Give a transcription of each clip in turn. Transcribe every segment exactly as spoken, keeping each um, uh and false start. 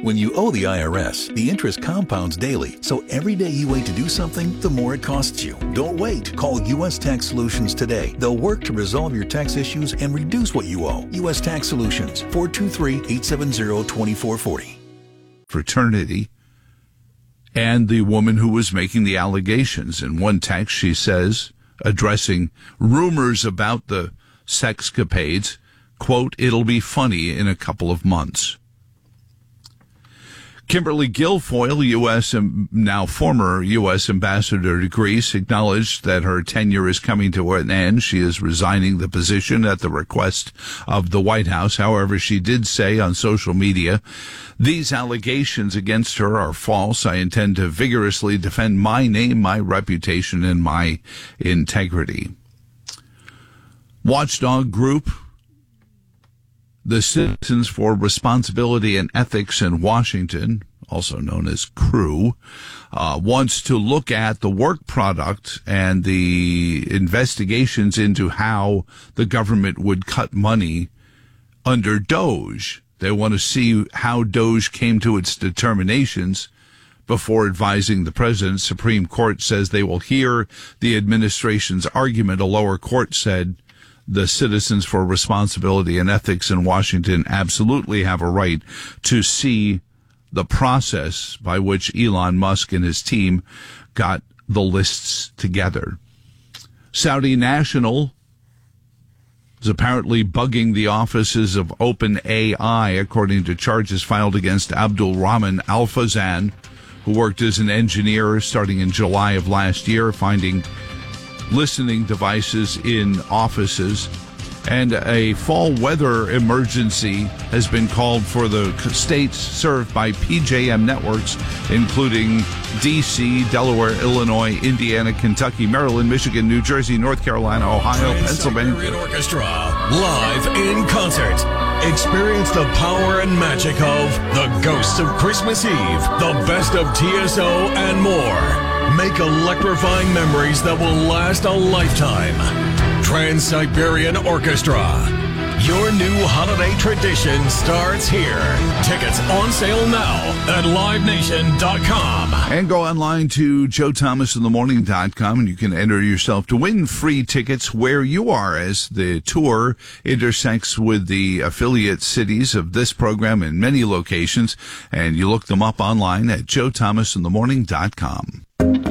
When you owe the I R S, the interest compounds daily, so every day you wait to do something, the more it costs you. Don't wait. Call U S Tax Solutions today. They'll work to resolve your tax issues and reduce what you owe. U S Tax Solutions, four two three, eight seven zero, two four four zero. Fraternity and the woman who was making the allegations. In one text, she says, addressing rumors about the sexcapades, quote, "It'll be funny in a couple of months." Kimberly Guilfoyle, U S now former U S ambassador to Greece, acknowledged that her tenure is coming to an end. She is resigning the position at the request of the White House. However, she did say on social media, "These allegations against her are false. I intend to vigorously defend my name, my reputation, and my integrity." Watchdog group, the Citizens for Responsibility and Ethics in Washington, also known as CREW, uh, wants to look at the work product and the investigations into how the government would cut money under DOGE. They want to see how DOGE came to its determinations before advising the president. Supreme Court says they will hear the administration's argument. A lower court said the Citizens for Responsibility and Ethics in Washington absolutely have a right to see the process by which Elon Musk and his team got the lists together. Saudi National is apparently bugging the offices of OpenAI, according to charges filed against Abdul Rahman Al-Fazan, who worked as an engineer starting in July of last year, finding listening devices in offices. And a fall weather emergency has been called for the states served by P J M networks, including D C, Delaware, Illinois, Indiana, Kentucky, Maryland, Michigan, New Jersey, North Carolina, Ohio, Pennsylvania. Orchestra, live in concert. Experience the power and magic of The Ghosts of Christmas Eve, the best of T S O, and more. Make electrifying memories that will last a lifetime. Trans-Siberian Orchestra. Your new holiday tradition starts here. Tickets on sale now at live nation dot com. And go online to joe thomas in the morning dot com and you can enter yourself to win free tickets where you are as the tour intersects with the affiliate cities of this program in many locations. And you look them up online at joe thomas in the morning dot com.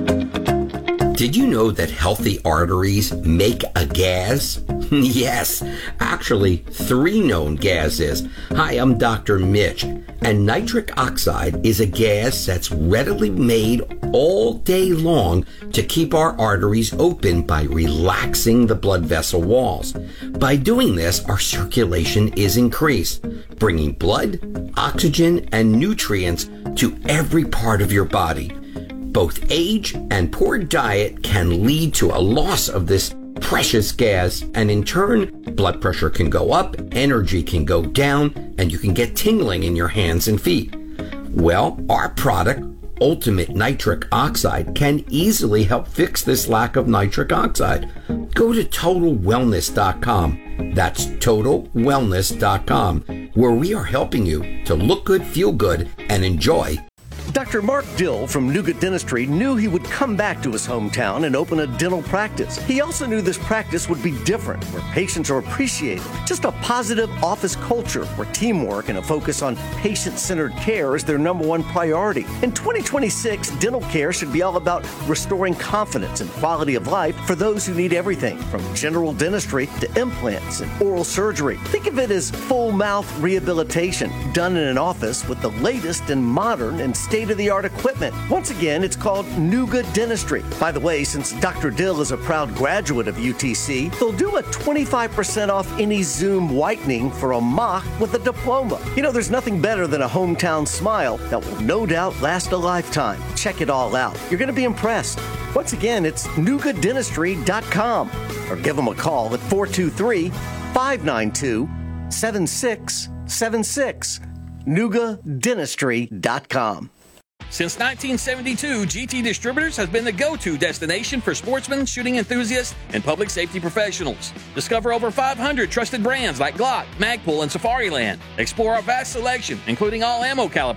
Did you know that healthy arteries make a gas? Yes, actually three known gases. Hi, I'm Doctor Mitch, and nitric oxide is a gas that's readily made all day long to keep our arteries open by relaxing the blood vessel walls. By doing this, our circulation is increased, bringing blood, oxygen, and nutrients to every part of your body. Both age and poor diet can lead to a loss of this precious gas, and in turn, blood pressure can go up, energy can go down, and you can get tingling in your hands and feet. Well, our product, Ultimate Nitric Oxide, can easily help fix this lack of nitric oxide. Go to total wellness dot com. That's total wellness dot com, where we are helping you to look good, feel good, and enjoy. Doctor Mark Dill from Nougat Dentistry knew he would come back to his hometown and open a dental practice. He also knew this practice would be different, where patients are appreciated. Just a positive office culture where teamwork and a focus on patient-centered care is their number one priority. In twenty twenty-six, dental care should be all about restoring confidence and quality of life for those who need everything from general dentistry to implants and oral surgery. Think of it as full mouth rehabilitation done in an office with the latest and modern and state state-of-the-art equipment. Once again, it's called Nougat Dentistry. By the way, since Doctor Dill is a proud graduate of U T C, they'll do a twenty-five percent off any Zoom whitening for a mock with a diploma. You know, there's nothing better than a hometown smile that will no doubt last a lifetime. Check it all out. You're going to be impressed. Once again, it's nougat dentistry dot com or give them a call at four two three, five nine two, seven six seven six. nougat dentistry dot com. Since nineteen seventy-two, G T Distributors has been the go-to destination for sportsmen, shooting enthusiasts, and public safety professionals. Discover over five hundred trusted brands like Glock, Magpul, and Safariland. Explore our vast selection, including all ammo calibers